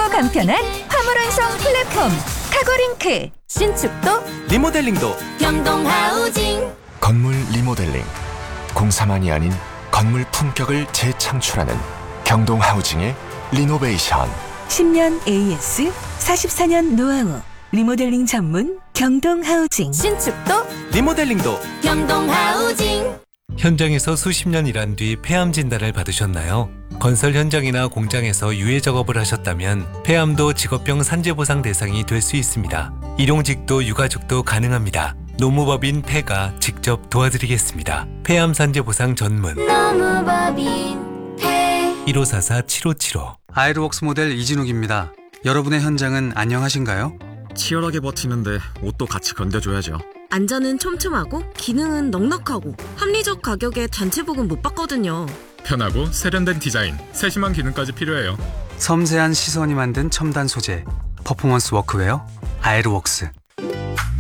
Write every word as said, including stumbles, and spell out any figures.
간편한 화물 완성 플랫폼 카고링크. 신축도 리모델링도 경동하우징. 건물 리모델링, 공사만이 아닌 건물 품격을 재창출하는 경동하우징의 리노베이션. 십 년 에이에스, 사십사 년 노하우, 리모델링 전문 경동하우징. 신축도 리모델링도 경동하우징. 현장에서 수십 년 일한 뒤 폐암 진단을 받으셨나요? 건설 현장이나 공장에서 유해 작업을 하셨다면 폐암도 직업병 산재보상 대상이 될 수 있습니다. 일용직도 유가족도 가능합니다. 노무법인 폐가 직접 도와드리겠습니다. 폐암 산재보상 전문 노무법인 폐. 일오사사 칠오칠오. 아이르웍스 모델 이진욱입니다. 여러분의 현장은 안녕하신가요? 치열하게 버티는데 옷도 같이 건져줘야죠. 안전은 촘촘하고 기능은 넉넉하고 합리적 가격에 단체복은 못 받거든요. 편하고 세련된 디자인, 세심한 기능까지 필요해요. 섬세한 시선이 만든 첨단 소재, 퍼포먼스 워크웨어 아이르웍스.